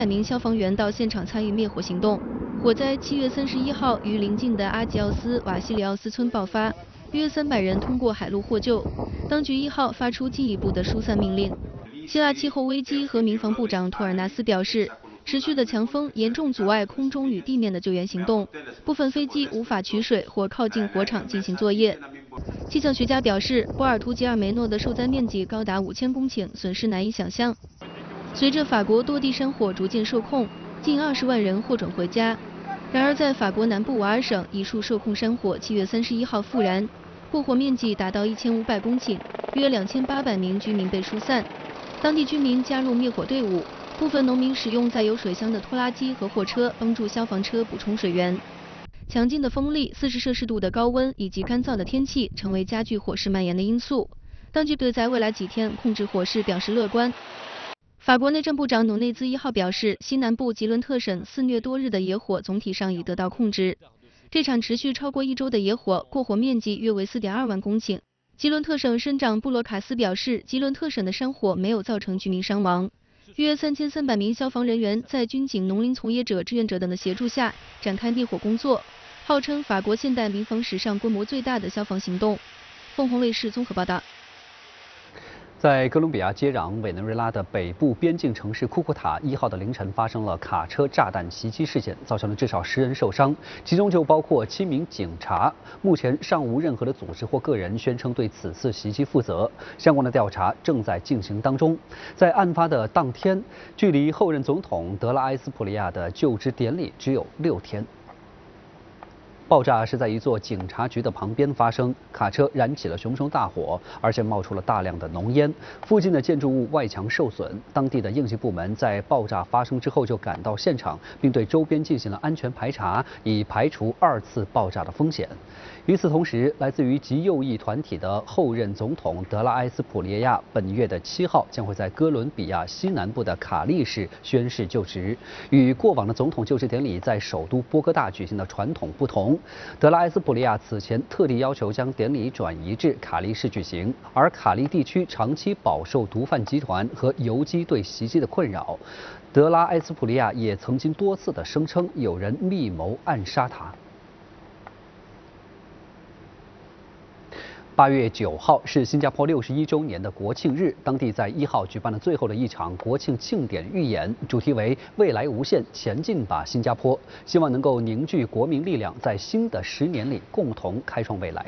100名消防员到现场参与灭火行动。火灾7月31号于邻近的阿吉奥斯瓦西里奥斯村爆发，约300人通过海路获救。当局1号发出进一步的疏散命令。希腊气候危机和民防部长托尔纳斯表示，持续的强风严重阻碍空中与地面的救援行动，部分飞机无法取水或靠近火场进行作业。气象学家表示，波尔图吉尔梅诺的受灾面积高达5000公顷，损失难以想象。随着法国多地山火逐渐受控，近20万人获准回家。然而，在法国南部瓦尔省，一处受控山火7月31号复燃，过火面积达到1500公顷，约2800名居民被疏散。当地居民加入灭火队伍，部分农民使用载有水箱的拖拉机和货车帮助消防车补充水源。强劲的风力、40摄氏度的高温以及干燥的天气成为加剧火势蔓延的因素。当局对在未来几天控制火势表示乐观。法国内政部长努内兹1号表示，西南部吉伦特省肆虐多日的野火总体上已得到控制。这场持续超过1周的野火，过火面积约为4.2万公顷。吉伦特省省长布罗卡斯表示，吉伦特省的山火没有造成居民伤亡。约3300名消防人员在军警、农林从业者、志愿者等的协助下展开灭火工作，号称法国现代民防史上规模最大的消防行动。凤凰卫视综合报道。 在哥伦比亚接壤委内瑞拉的北部边境城市库库塔1号的凌晨发生了卡车炸弹袭击事件，造成了至少10人受伤，其中就包括7名警察。目前尚无任何的组织或个人宣称对此次袭击负责，相关的调查正在进行当中。在案发的当天，距离后任总统德拉埃斯普利亚的就职典礼只有6天。爆炸是在一座警察局的旁边发生，卡车燃起了熊熊大火，而且冒出了大量的浓烟。附近的建筑物外墙受损，当地的应急部门在爆炸发生之后就赶到现场，并对周边进行了安全排查，以排除2次爆炸的风险。与此同时，来自于极右翼团体的后任总统德拉埃斯普利亚本月的7号将会在哥伦比亚西南部的卡利市宣誓就职。与过往的总统就职典礼在首都波哥大举行的传统不同，德拉埃斯普利亚此前特地要求将典礼转移至卡利市举行，而卡利地区长期饱受毒贩集团和游击队袭击的困扰。德拉埃斯普利亚也曾经多次的声称有人密谋暗杀他。8月9号是新加坡61周年的国庆日，当地在1号举办了最后的一场国庆庆典预演，主题为“未来无限，前进吧新加坡”，希望能够凝聚国民力量，在新的10年里共同开创未来。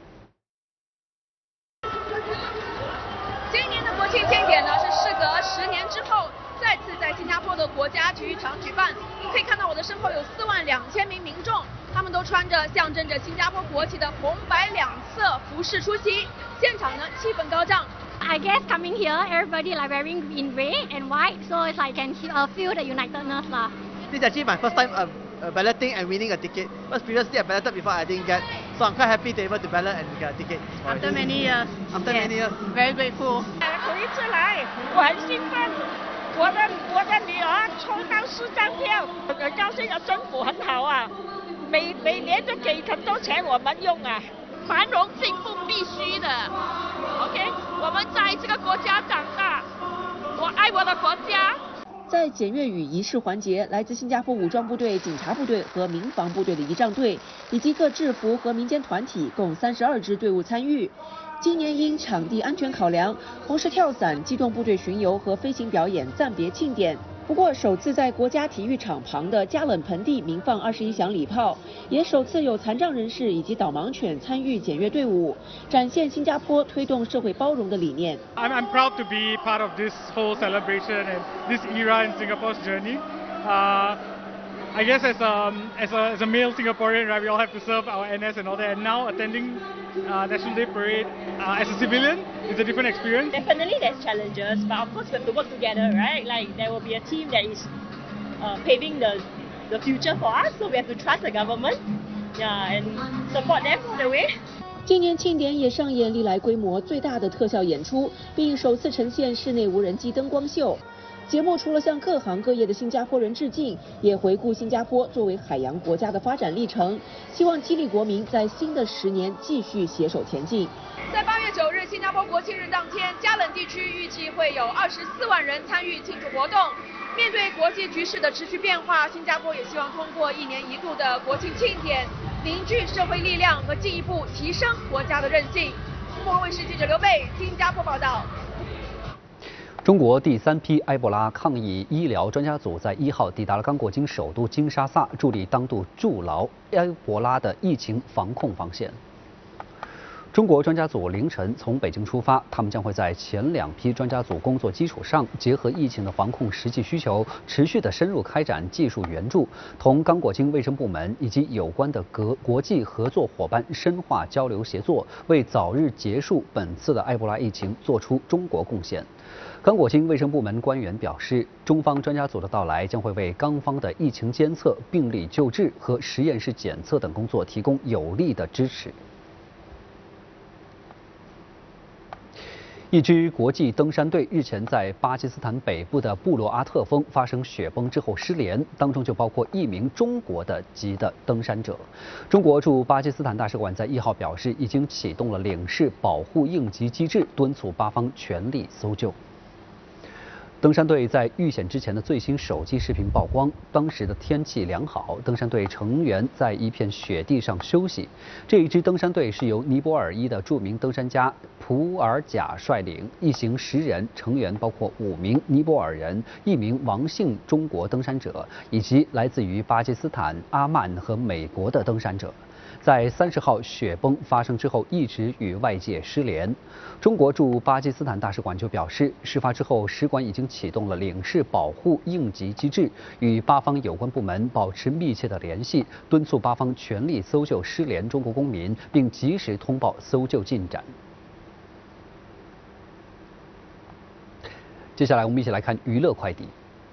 今年的国庆庆典呢，是事隔10年之后再次在新加坡的国家体育场举办。可以看到我的身后有42000名民众，他们都穿着象征着新加坡国旗的红白2色服饰出席，现场呢气氛高涨。 I guess coming here, everybody like wearing in red and white, so it's like can feel the unitedness lah. This is actually my first time balloting and winning a ticket. Because previously I balloted before I didn't get, so I'm quite happy to be able to ballot and get a ticket. After many years. After many years. Very grateful. 头一次来，我很兴奋。我的女儿抽到4张票，很高兴啊！政府很好啊，每年都给很多钱我们用啊。 繁荣幸福必须的 ，OK？ 我们在这个国家长大，我爱我的国家。 在检阅与仪式环节，来自新加坡武装部队、警察部队和民防部队的仪仗队，以及各制服和民间团体共32支队伍参与。今年因场地安全考量，红石跳伞、机动部队巡游和飞行表演暂别庆典。不过，首次在国家体育场旁的加冷盆地鸣放21响礼炮，也首次有残障人士以及导盲犬参与检阅队伍，展现新加坡推动社会包容的理念。 I'm proud to be part of this whole celebration and this era in Singapore's journey. I guess as a male Singaporean, right, we all have to serve our NS and all that. And now attending National Day Parade as a civilian is a different experience. Definitely there's challenges, but of course we have to work together, right? Like there will be a team that is paving the future for us, so we have to trust the government, yeah, and support them all the way. 今年庆典也上演历来规模最大的特效演出，并首次呈现室内无人机灯光秀。节目除了向各行各业的新加坡人致敬，也回顾新加坡作为海洋国家的发展历程，希望激励国民在新的10年继续携手前进。 在8月9日新加坡国庆日当天，加冷地区预计会有24万人参与庆祝活动。 面对国际局势的持续变化，新加坡也希望通过1年1度的国庆庆典，凝聚社会力量和进一步提升国家的韧性。中国卫视记者刘贝，新加坡报道。 中国第3批埃博拉抗疫医疗专家组在1号抵达了刚果金首都金沙萨，助力当地筑牢埃博拉的疫情防控防线。中国专家组凌晨从北京出发，他们将会在前2批专家组工作基础上，结合疫情的防控实际需求，持续的深入开展技术援助，同刚果金卫生部门以及有关的国际合作伙伴深化交流协作，为早日结束本次的埃博拉疫情做出中国贡献。刚果金卫生部门官员表示，中方专家组的到来将会为刚方的疫情监测、病例救治和实验室检测等工作提供有力的支持。一支国际登山队日前在巴基斯坦北部的布洛阿特峰发生雪崩之后失联，当中就包括1名中国籍的登山者。中国驻巴基斯坦大使馆在1号表示，已经启动了领事保护应急机制，敦促巴方全力搜救。登山队在遇险之前的最新手机视频曝光，当时的天气良好，登山队成员在一片雪地上休息。这一支登山队是由尼泊尔裔的著名登山家普尔贾率领，一行10人，成员包括5名尼泊尔人、1名王姓中国登山者，以及来自于巴基斯坦、阿曼和美国的登山者。在30号雪崩发生之后，一直与外界失联。中国驻巴基斯坦大使馆就表示，事发之后，使馆已经启动了领事保护应急机制，与巴方有关部门保持密切的联系，敦促巴方全力搜救失联中国公民，并及时通报搜救进展。接下来，我们一起来看娱乐快递。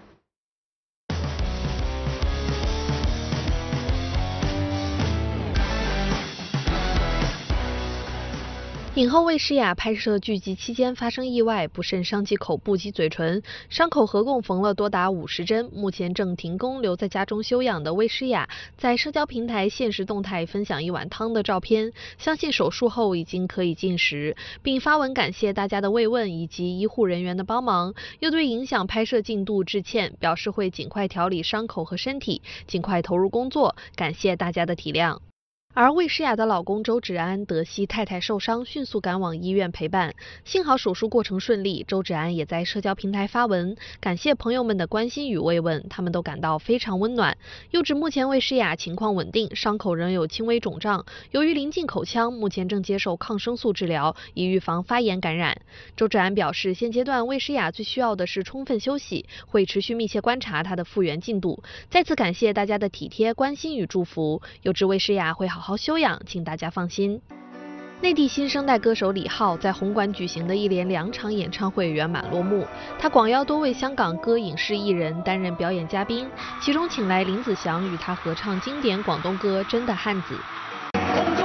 影后魏诗雅拍摄剧集期间发生意外，不慎伤及口部及嘴唇，伤口合共缝了多达50针，目前正停工留在家中休养的魏诗雅，在社交平台限时动态分享一碗汤的照片，相信手术后已经可以进食，并发文感谢大家的慰问以及医护人员的帮忙，又对影响拍摄进度致歉，表示会尽快调理伤口和身体，尽快投入工作，感谢大家的体谅。而魏诗雅的老公周芷安得悉太太受伤，迅速赶往医院陪伴。幸好手术过程顺利，周芷安也在社交平台发文，感谢朋友们的关心与慰问，他们都感到非常温暖。又指目前魏诗雅情况稳定，伤口仍有轻微肿胀，由于临近口腔，目前正接受抗生素治疗，以预防发炎感染。周芷安表示，现阶段魏诗雅最需要的是充分休息，会持续密切观察她的复原进度。再次感谢大家的体贴、关心与祝福。又指魏诗雅会好好休养，请大家放心。内地新生代歌手李浩在红馆举行的一连2场演唱会圆满落幕，他广邀多位香港歌影视艺人担任表演嘉宾，其中请来林子祥与他合唱经典广东歌《真的汉子》。